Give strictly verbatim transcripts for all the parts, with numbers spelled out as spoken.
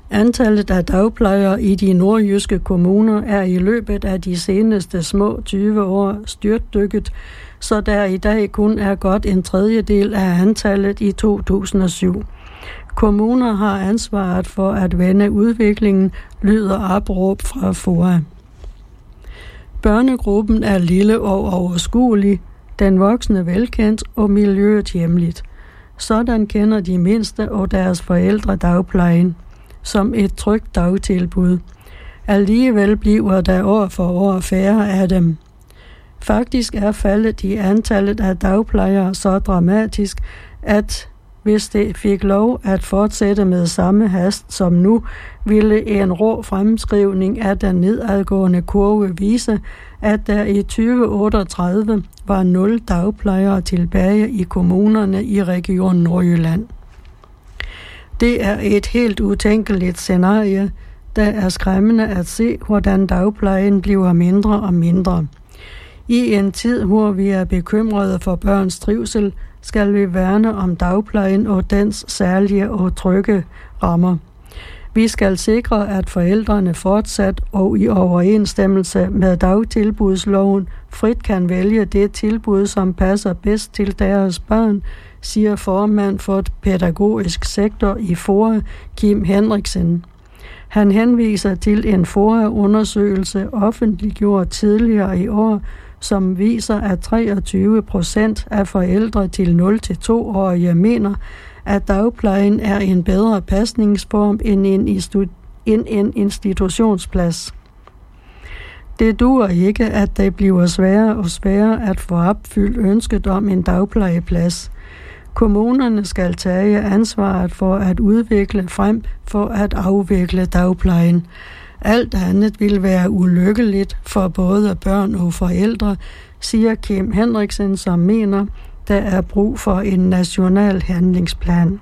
Antallet af dagplejere i de nordjyske kommuner er i løbet af de seneste små tyve år styrtdykket, så der i dag kun er godt en tredjedel af antallet i to tusind og syv. Kommuner har ansvaret for at vende udviklingen, lyder opråb fra F O A. Børnegruppen er lille og overskuelig, den voksne velkendt og miljøet hjemligt. Sådan kender de mindste og deres forældre dagplejen som et trygt dagtilbud. Alligevel bliver der år for år færre af dem. Faktisk er faldet i antallet af dagplejere så dramatisk, at hvis det fik lov at fortsætte med samme hast som nu, ville en rå fremskrivning af den nedadgående kurve vise, at der i tyve otteogtredive var nul dagplejere tilbage i kommunerne i Region Nordjylland. Det er et helt utænkeligt scenarie, der er skræmmende at se, hvordan dagplejen bliver mindre og mindre. I en tid, hvor vi er bekymrede for børns trivsel, skal vi værne om dagplejen og dens særlige og trygge rammer. Vi skal sikre, at forældrene fortsat og i overensstemmelse med dagtilbudsloven frit kan vælge det tilbud, som passer bedst til deres børn, siger formand for et pædagogisk sektor i F O A, Kim Henriksen. Han henviser til en F O A-undersøgelse offentliggjort tidligere i år, som viser, at treogtyve procent af forældre til nul til to-årige mener, at dagplejen er en bedre pasningsform end en, istu- end en institutionsplads. Det duer ikke, at det bliver sværere og sværere at få opfyldt ønsket om en dagplejeplads. Kommunerne skal tage ansvaret for at udvikle frem for at afvikle dagplejen. Alt andet vil være ulykkeligt for både børn og forældre, siger Kim Henriksen, som mener, der er brug for en national handlingsplan.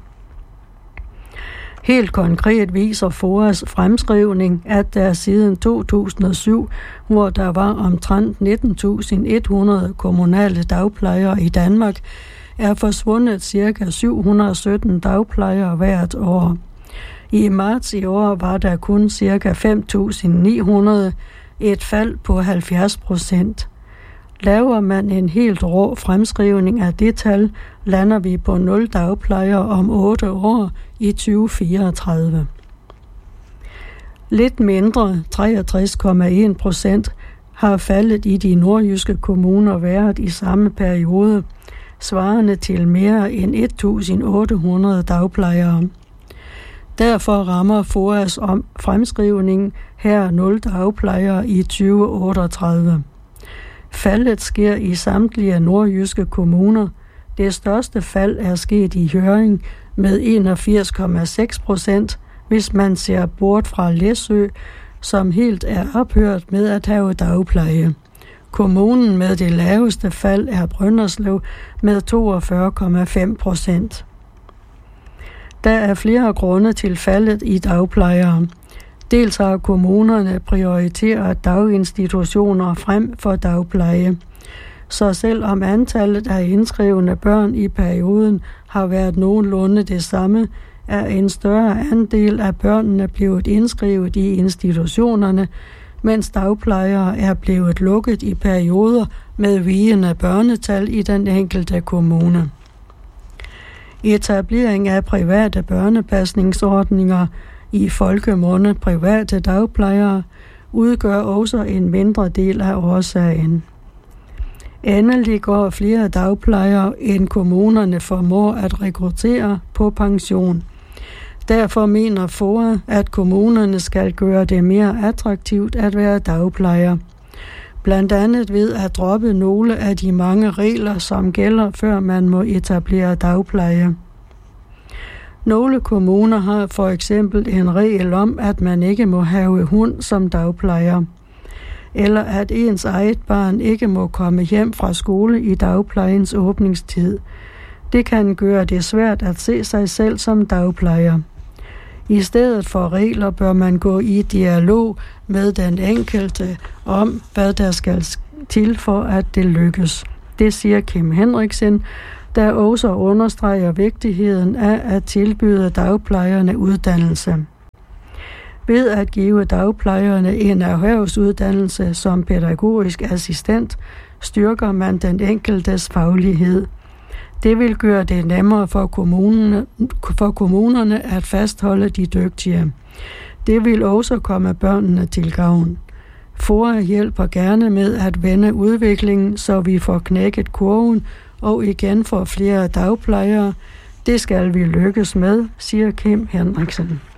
Helt konkret viser F O A's fremskrivning, at der siden to tusind og syv, hvor der var omtrent nitten tusind et hundrede kommunale dagplejere i Danmark, er forsvundet ca. syv hundrede og sytten dagplejere hvert år. I marts i år var der kun ca. fem tusind ni hundrede, et fald på halvfjerds procent. Laver man en helt rå fremskrivning af det tal, lander vi på nul dagplejere om otte år i tyve fireogtredive. Lidt mindre, treogtres komma en procent, har faldet i de nordjyske kommuner været i samme periode, svarende til mere end et tusind otte hundrede dagplejere. Derfor rammer F O A's om fremskrivning her nul dagplejere i tyve otteogtredive. Faldet sker i samtlige nordjyske kommuner. Det største fald er sket i Hjørring med enogfirs komma seks procent, hvis man ser bort fra Læsø, som helt er ophørt med at have dagpleje. Kommunen med det laveste fald er Brønderslev med toogfyrre komma fem procent. Der er flere grunde til faldet i dagplejere. Dels har kommunerne prioriteret daginstitutioner frem for dagpleje. Så selvom antallet af indskrevne børn i perioden har været nogenlunde det samme, er en større andel af børnene blevet indskrevet i institutionerne, mens dagplejere er blevet lukket i perioder med vigende børnetal i den enkelte kommune. Etablering af private børnepasningsordninger, i folkemunde private dagplejere, udgør også en mindre del af årsagen. Endelig går flere dagplejere, end kommunerne formår at rekruttere, på pension. Derfor mener F O A, at kommunerne skal gøre det mere attraktivt at være dagplejer. Blandt andet ved at droppe nogle af de mange regler, som gælder, før man må etablere dagpleje. Nogle kommuner har for eksempel en regel om, at man ikke må have hund som dagplejer, eller at ens eget barn ikke må komme hjem fra skole i dagplejens åbningstid. Det kan gøre det svært at se sig selv som dagplejer. I stedet for regler bør man gå i dialog med den enkelte om, hvad der skal til for, at det lykkes. Det siger Kim Henriksen, der også understreger vigtigheden af at tilbyde dagplejerne uddannelse. Ved at give dagplejerne en erhvervsuddannelse som pædagogisk assistent, styrker man den enkeltes faglighed. Det vil gøre det nemmere for kommunerne, for kommunerne at fastholde de dygtige. Det vil også komme børnene til gavn. F O A hjælper gerne med at vende udviklingen, så vi får knækket kurven og igen får flere dagplejere. Det skal vi lykkes med, siger Kim Henriksen.